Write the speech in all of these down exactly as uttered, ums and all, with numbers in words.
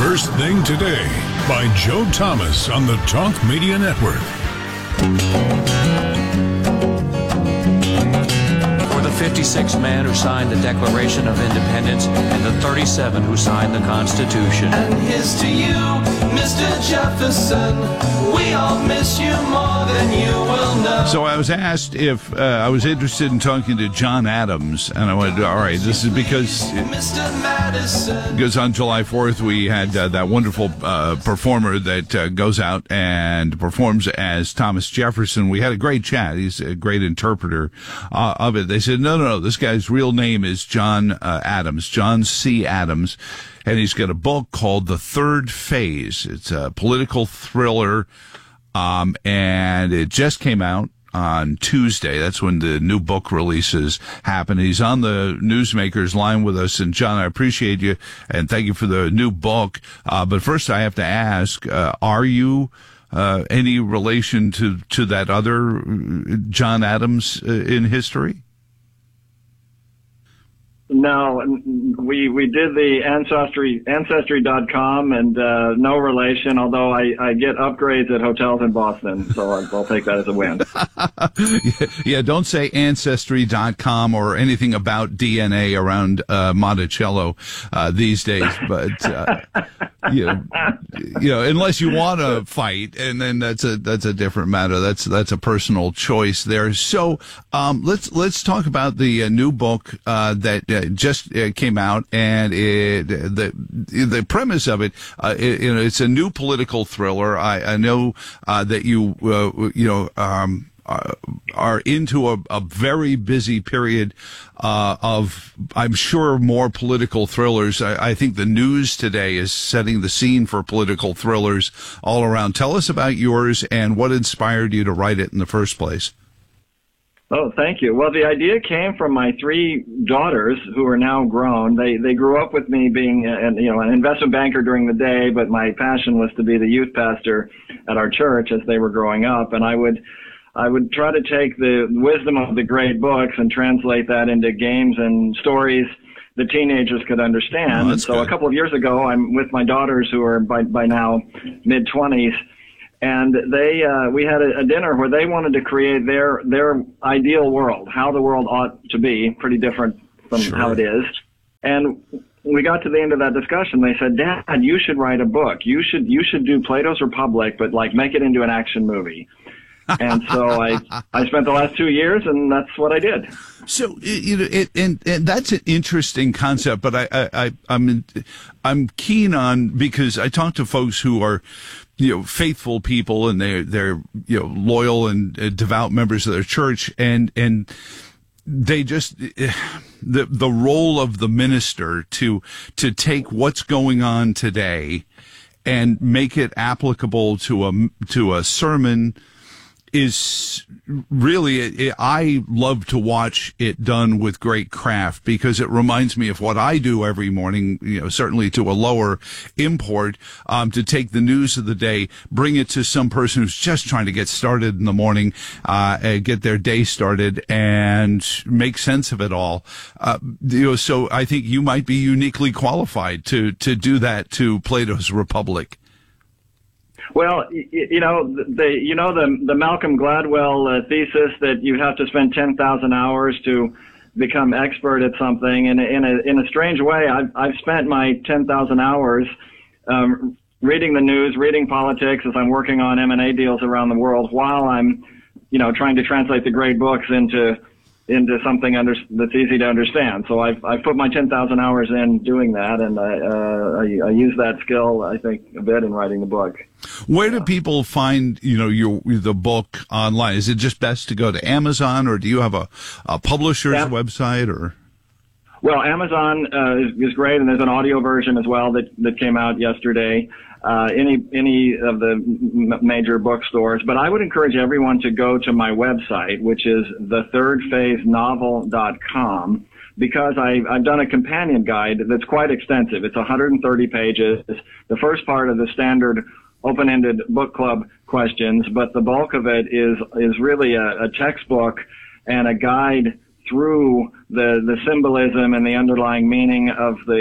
First Thing Today by Joe Thomas on the Talk Media Network. For the fifty-six men who signed the Declaration of Independence and the thirty-seven who signed the Constitution. And here's to you, Mister Jefferson. We all miss you more than you will know. So I was asked if uh, I was interested in talking to John Adams, and I went, all right, this is because Mister Madison. because on July fourth we had uh, that wonderful uh, performer that uh, goes out and performs as Thomas Jefferson. We had a great chat. He's a great interpreter uh, of it. They said, no, no, no, this guy's real name is John uh, Adams, John C. Adams, and he's got a book called The Third Phase. It's a political thriller, um, and it just came out on Tuesday. That's when the new book releases happen. He's on the Newsmakers line with us. And John, I appreciate you and thank you for the new book. Uh, but first I have to ask, uh, are you, uh, any relation to, to that other John Adams uh, in history? No, we we did the ancestry ancestry dot com and uh, no relation. Although I, I get upgrades at hotels in Boston, so I'll, I'll take that as a win. yeah, yeah, don't say ancestry dot com or anything about D N A around uh, Monticello uh, these days. But uh, you know, you know, unless you want to fight, and then that's a that's a different matter. That's that's a personal choice there. So um, let's let's talk about the uh, new book uh, that. Uh, just uh, came out, and it, the the premise of it, uh, it, you know, it's a new political thriller. I, I know uh, that you uh, you know um, are, are into a, a very busy period uh, of, I'm sure, more political thrillers. I, I think the news today is setting the scene for political thrillers all around. Tell us about yours and what inspired you to write it in the first place. Oh, thank you. Well, the idea came from my three daughters who are now grown. They they grew up with me being an, you know, an investment banker during the day, but my passion was to be the youth pastor at our church as they were growing up. And I would I would try to take the wisdom of the great books and translate that into games and stories the teenagers could understand. Oh, and so good. A couple of years ago, I'm with my daughters who are by by now mid-twenties. And they, uh, we had a, a dinner where they wanted to create their, their ideal world, how the world ought to be, pretty different from Sure. how it is. And we got to the end of that discussion. They said, Dad, you should write a book. You should, you should do Plato's Republic, but like make it into an action movie. And so I, I spent the last two years, and that's what I did. So you know, it, and and that's an interesting concept, but I, I, I I'm I'm keen on, because I talk to folks who are, you know, faithful people, and they're they're you know loyal and uh, devout members of their church, and and they just the the role of the minister to to take what's going on today and make it applicable to a to a sermon is really, it, I love to watch it done with great craft, because it reminds me of what I do every morning, you know, certainly to a lower import, um, to take the news of the day, bring it to some person who's just trying to get started in the morning, uh, and get their day started and make sense of it all. Uh, you know, so I think you might be uniquely qualified to, to do that to Plato's Republic. Well, you know, the you know the the Malcolm Gladwell uh, thesis that you have to spend ten thousand hours to become expert at something. And in a in a strange way, I've I've spent my ten thousand hours um, reading the news, reading politics as I'm working on M and A deals around the world, while I'm, you know, trying to translate the great books into into something under, that's easy to understand. So I've I've put my ten thousand hours in doing that, and I, uh, I I use that skill, I think, a bit in writing the book. Where do people find, you know, your the book online? Is it just best to go to Amazon, or do you have a, a publisher's Yeah. website? Or Well, Amazon uh, is, is great, and there's an audio version as well that that came out yesterday. Uh, any any of the m- major bookstores, but I would encourage everyone to go to my website, which is the third phase novel dot com, because I, I've done a companion guide that's quite extensive. It's one hundred thirty pages. The first part of the standard open-ended book club questions, but the bulk of it is is really a, a textbook and a guide through the the symbolism and the underlying meaning of the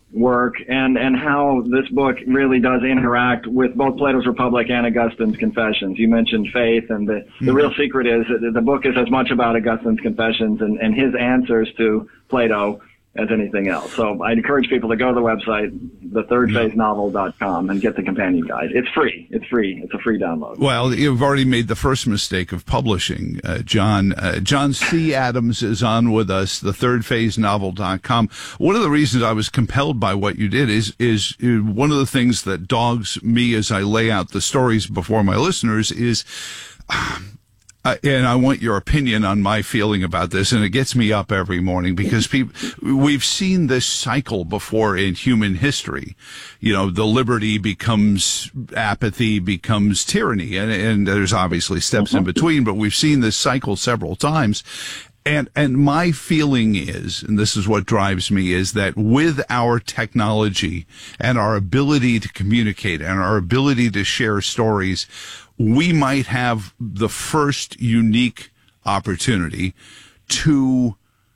work and, and how this book really does interact with both Plato's Republic and Augustine's Confessions. You mentioned faith, and the, mm-hmm. the real secret is that the book is as much about Augustine's Confessions and, and his answers to Plato as anything else. So I encourage people to go to the website, the third phase novel dot com, and get the companion guide. It's free. It's free. It's a free download. Well, you've already made the first mistake of publishing, uh, John. Uh, John C. Adams is on with us, the third phase novel dot com. One of the reasons I was compelled by what you did is, is one of the things that dogs me as I lay out the stories before my listeners is, Uh, and I want your opinion on my feeling about this, and it gets me up every morning because people, we've seen this cycle before in human history. You know, the liberty becomes apathy, becomes tyranny, and, and there's obviously steps in between, but we've seen this cycle several times. And, and my feeling is, and this is what drives me, is that with our technology and our ability to communicate and our ability to share stories, we might have the first unique opportunity to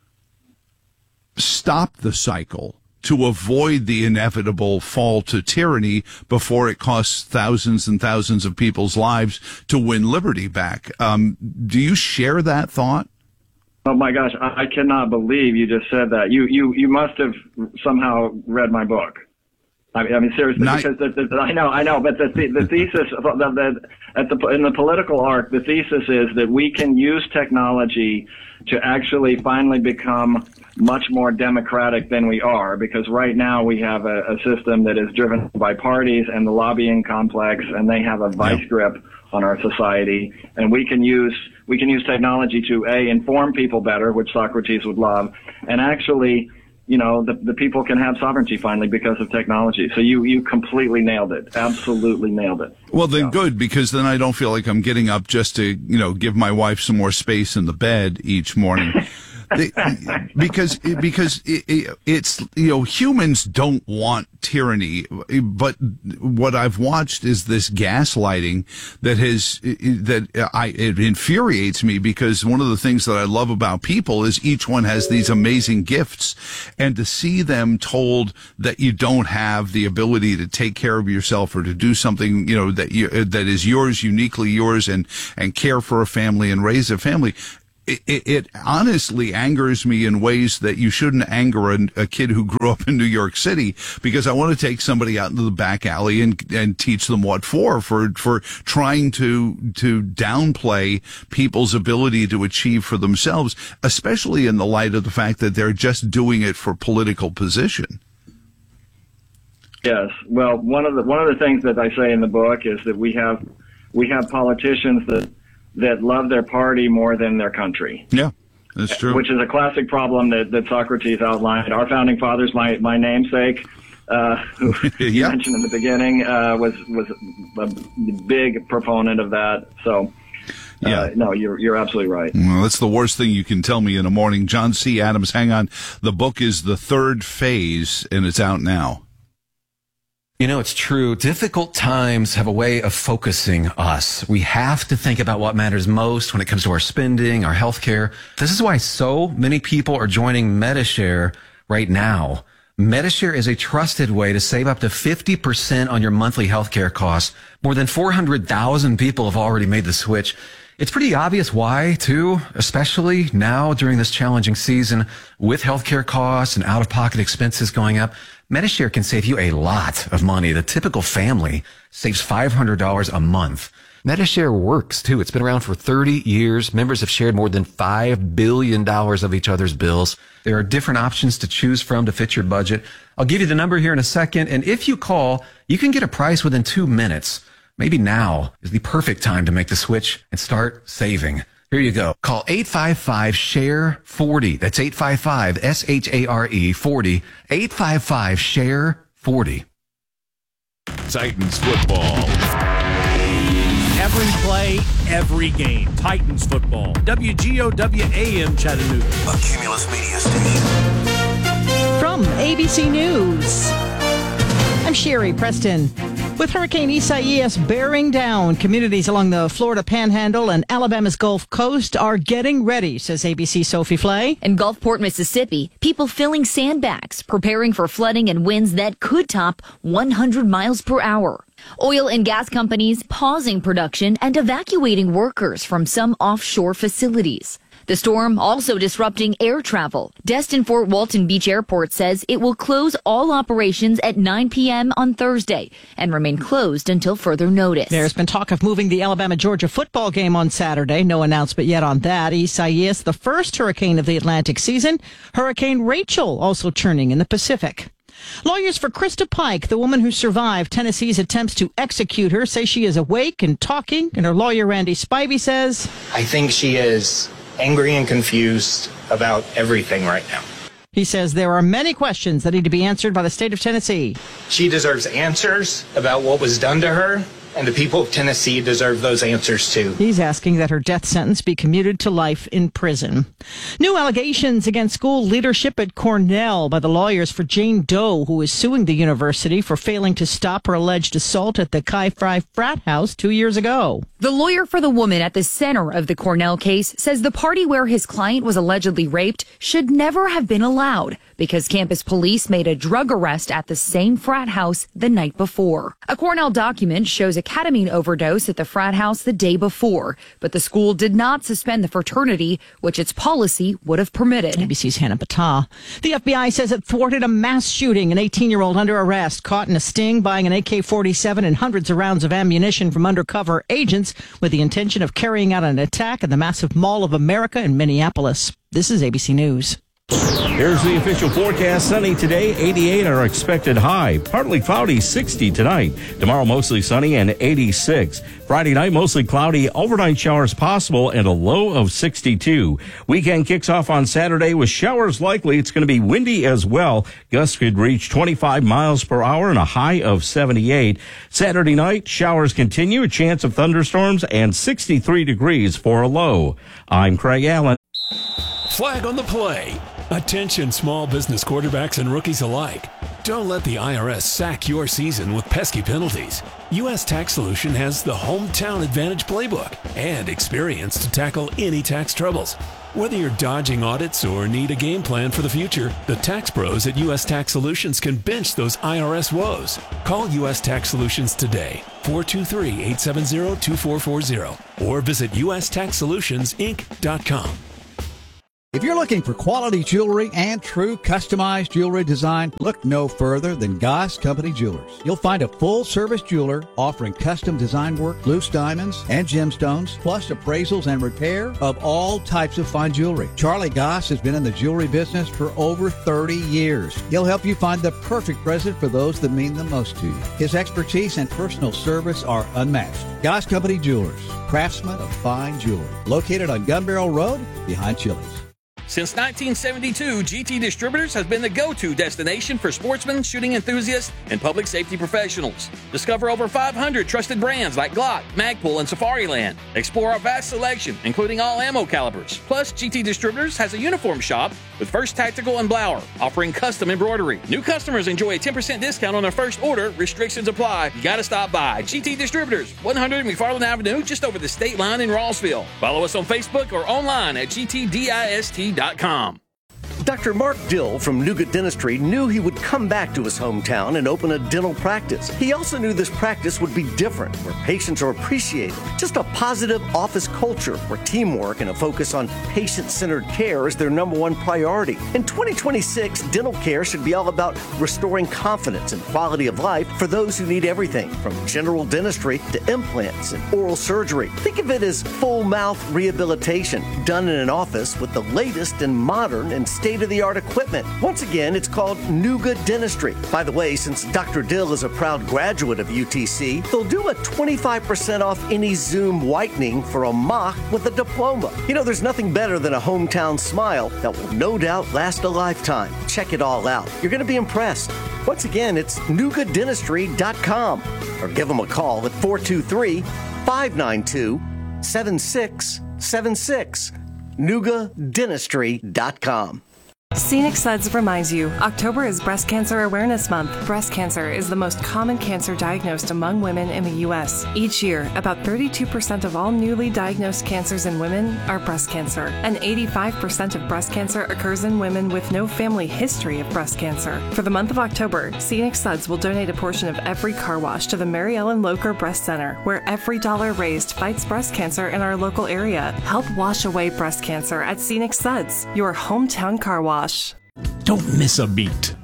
stop the cycle, to avoid the inevitable fall to tyranny before it costs thousands and thousands of people's lives to win liberty back. Um, do you share that thought? Oh my gosh, I cannot believe you just said that. You you you must have somehow read my book. I mean, I mean seriously, Not, because the, the, I know, I know, but the the thesis the, the, at the in the political arc, the thesis is that we can use technology to actually finally become much more democratic than we are, because right now we have a, a system that is driven by parties and the lobbying complex, and they have a vice yeah. grip on our society, and we can use we can use technology to a inform people better, which Socrates would love, and actually, you know, the, the people can have sovereignty finally because of technology. So you, you completely nailed it. Absolutely nailed it. Well, then yeah. good, because then I don't feel like I'm getting up just to, you know, give my wife some more space in the bed each morning. They, because because it, it, it's, you know, humans don't want tyranny, but what I've watched is this gaslighting that has that I it infuriates me, because one of the things that I love about people is each one has these amazing gifts, and to see them told that you don't have the ability to take care of yourself or to do something, you know, that you that is yours, uniquely yours, and and care for a family and raise a family. It, it, it honestly angers me in ways that you shouldn't anger a, a kid who grew up in New York City, because I want to take somebody out into the back alley and and teach them what for, for, for trying to, to downplay people's ability to achieve for themselves, especially in the light of the fact that they're just doing it for political position. Yes. Well, one of the, one of the things that I say in the book is that we have, we have politicians that, that love their party more than their country. Yeah, that's true. Which is a classic problem that, that Socrates outlined. Our founding fathers, my, my namesake, uh, who you yeah. mentioned in the beginning, uh, was, was a big proponent of that. So, uh, yeah. no, you're, you're absolutely right. Well, that's the worst thing you can tell me in the morning. John C. Adams, hang on. The book is The Third Phase, and it's out now. You know, it's true. Difficult times have a way of focusing us. We have to think about what matters most when it comes to our spending, our healthcare. This is why so many people are joining Medi-Share right now. Medi-Share is a trusted way to save up to fifty percent on your monthly healthcare costs. More than four hundred thousand people have already made the switch. It's pretty obvious why, too, especially now during this challenging season with healthcare costs and out-of-pocket expenses going up. Medi-Share can save you a lot of money. The typical family saves five hundred dollars a month. Medi-Share works, too. It's been around for thirty years. Members have shared more than five billion dollars of each other's bills. There are different options to choose from to fit your budget. I'll give you the number here in a second, and if you call, you can get a price within two minutes. Maybe now is the perfect time to make the switch and start saving. Here you go. Call eight five five, S H A R E, forty. That's eight five five, S H A R E, forty. eight five five, S H A R E, forty. Titans football. Every play, every game. Titans football. W G O W A M Chattanooga. A Cumulus Media Station. From A B C News, I'm Sherry Preston. With Hurricane Isaias bearing down, communities along the Florida Panhandle and Alabama's Gulf Coast are getting ready, says A B C's Sophie Flay. In Gulfport, Mississippi, people filling sandbags, preparing for flooding and winds that could top one hundred miles per hour. Oil and gas companies pausing production and evacuating workers from some offshore facilities. The storm also disrupting air travel. Destin Fort Walton Beach Airport says it will close all operations at nine p.m. on Thursday and remain closed until further notice. There's been talk of moving the Alabama-Georgia football game on Saturday. No announcement yet on that. Isaias, the first hurricane of the Atlantic season. Hurricane Rachel also churning in the Pacific. Lawyers for Krista Pike, the woman who survived Tennessee's attempts to execute her, say she is awake and talking. And her lawyer, Randy Spivey, says, I think she is angry and confused about everything right now. He says there are many questions that need to be answered by the state of Tennessee. She deserves answers about what was done to her, and the people of Tennessee deserve those answers too. He's asking that her death sentence be commuted to life in prison. New allegations against school leadership at Cornell by the lawyers for Jane Doe, who is suing the university for failing to stop her alleged assault at the Chi Phi frat house two years ago. The lawyer for the woman at the center of the Cornell case says the party where his client was allegedly raped should never have been allowed because campus police made a drug arrest at the same frat house the night before. A Cornell document shows a ketamine overdose at the frat house the day before, but the school did not suspend the fraternity, which its policy would have permitted. A B C's Hannah Battah. The F B I says it thwarted a mass shooting. An eighteen-year-old under arrest, caught in a sting, buying an A K forty-seven and hundreds of rounds of ammunition from undercover agents with the intention of carrying out an attack at the massive Mall of America in Minneapolis. This is A B C News. Here's the official forecast. Sunny today, eighty-eight our expected high. Partly cloudy, sixty tonight. Tomorrow, mostly sunny and eighty-six. Friday night, mostly cloudy, overnight showers possible and a low of sixty-two. Weekend kicks off on Saturday with showers likely. It's going to be windy as well. Gusts could reach twenty-five miles per hour and a high of seventy-eight. Saturday night, showers continue, a chance of thunderstorms and sixty-three degrees for a low. I'm Craig Allen. Flag on the play. Attention small business quarterbacks and rookies alike. Don't let the I R S sack your season with pesky penalties. U S Tax Solution has the Hometown Advantage playbook and experience to tackle any tax troubles. Whether you're dodging audits or need a game plan for the future, the tax pros at U S Tax Solutions can bench those I R S woes. Call U S Tax Solutions today, four two three, eight seven zero, two four four zero, or visit U S tax solutions inc dot com. If you're looking for quality jewelry and true customized jewelry design, look no further than Goss Company Jewelers. You'll find a full-service jeweler offering custom design work, loose diamonds, and gemstones, plus appraisals and repair of all types of fine jewelry. Charlie Goss has been in the jewelry business for over thirty years. He'll help you find the perfect present for those that mean the most to you. His expertise and personal service are unmatched. Goss Company Jewelers, craftsmen of fine jewelry. Located on Gun Barrel Road behind Chili's. Since nineteen seventy-two, G T Distributors has been the go-to destination for sportsmen, shooting enthusiasts, and public safety professionals. Discover over five hundred trusted brands like Glock, Magpul, and Safariland. Explore our vast selection, including all ammo calibers. Plus, G T Distributors has a uniform shop with First Tactical and Blower, offering custom embroidery. New customers enjoy a ten percent discount on their first order. Restrictions apply. You gotta stop by. G T Distributors, one hundred McFarland Avenue, just over the state line in Rossville. Follow us on Facebook or online at G T dist dot com. Doctor Mark Dill from Nuga Dentistry knew he would come back to his hometown and open a dental practice. He also knew this practice would be different, where patients are appreciated. Just a positive office culture where teamwork and a focus on patient-centered care is their number one priority. In twenty twenty-six, dental care should be all about restoring confidence and quality of life for those who need everything from general dentistry to implants and oral surgery. Think of it as full mouth rehabilitation done in an office with the latest and modern and state-of-the-art equipment. Once again, it's called Nuga Dentistry. By the way, since Doctor Dill is a proud graduate of U T C, they'll do a twenty-five percent off any Zoom whitening for a mock with a diploma. You know, there's nothing better than a hometown smile that will no doubt last a lifetime. Check it all out. You're going to be impressed. Once again, it's nuga dentistry dot com or give them a call at four two three, five nine two, seven six seven six. nuga dentistry dot com. Scenic Suds reminds you, October is Breast Cancer Awareness Month. Breast cancer is the most common cancer diagnosed among women in the U S. Each year, about thirty-two percent of all newly diagnosed cancers in women are breast cancer, and eighty-five percent of breast cancer occurs in women with no family history of breast cancer. For the month of October, Scenic Suds will donate a portion of every car wash to the Mary Ellen Locher Breast Center, where every dollar raised fights breast cancer in our local area. Help wash away breast cancer at Scenic Suds, your hometown car wash. Don't miss a beat.